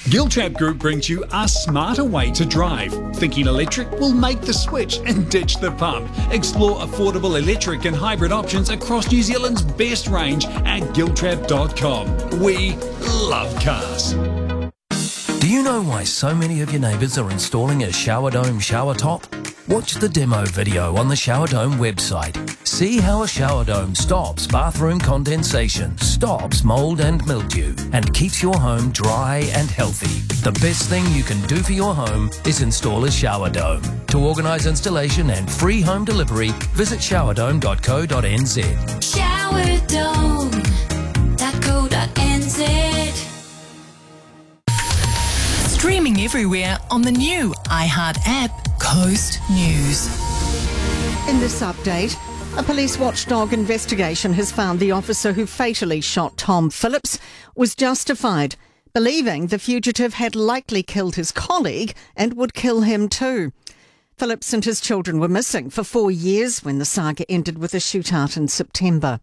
Giltrap Group brings you a smarter way to drive. Thinking electric? Will make the switch and ditch the pump. Explore affordable electric and hybrid options across New Zealand's best range at giltrap.com. We love cars. Do you know why so many of your neighbours are installing a Shower Dome shower top? Watch the demo video on the Shower Dome website. See how a shower dome stops bathroom condensation, stops mould and mildew, and keeps your home dry and healthy. The best thing you can do for your home is install a shower dome. To organise installation and free home delivery, visit showerdome.co.nz. Showerdome.co.nz. Streaming everywhere on the new iHeart app, Coast News. In this update, a police watchdog investigation has found the officer who fatally shot Tom Phillips was justified, believing the fugitive had likely killed his colleague and would kill him too. Phillips and his children were missing for 4 years when the saga ended with a shootout in September.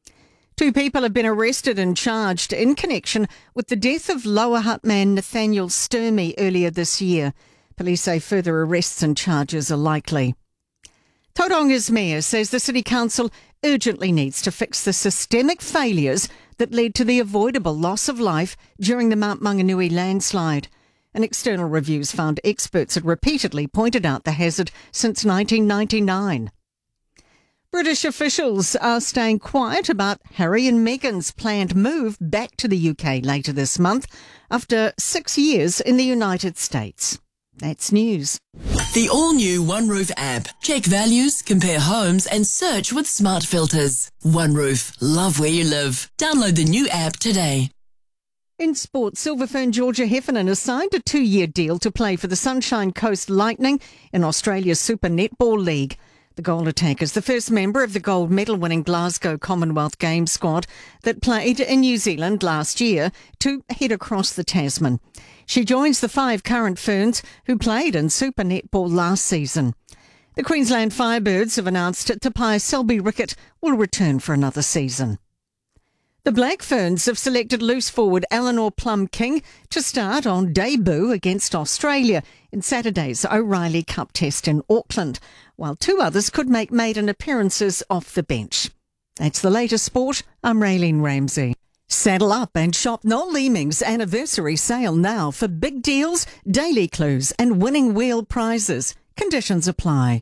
2 people have been arrested and charged in connection with the death of Lower Hutt man Nathaniel Sturmey earlier this year. Police say further arrests and charges are likely. Tauranga's mayor says the City Council urgently needs to fix the systemic failures that led to the avoidable loss of life during the Mount Maunganui landslide. An external reviews found experts had repeatedly pointed out the hazard since 1999. British officials are staying quiet about Harry and Meghan's planned move back to the UK later this month after 6 years in the United States. That's news. The all-new OneRoof app. Check values, compare homes and search with smart filters. OneRoof. Love where you live. Download the new app today. In sport, Silver Fern Georgia Heffernan has signed a 2-year deal to play for the Sunshine Coast Lightning in Australia's Super Netball League. The goal attacker is the first member of the gold medal-winning Glasgow Commonwealth Games squad that played in New Zealand last year to head across the Tasman. She joins the 5 current Ferns who played in Super Netball last season. The Queensland Firebirds have announced Tapai Selby-Rickett will return for another season. The Black Ferns have selected loose forward Eleanor Plum-King to start on debut against Australia in Saturday's O'Reilly Cup test in Auckland, while 2 others could make maiden appearances off the bench. That's the latest sport. I'm Raylene Ramsey. Saddle up and shop Noel Leeming's anniversary sale now for big deals, daily clues and winning wheel prizes. Conditions apply.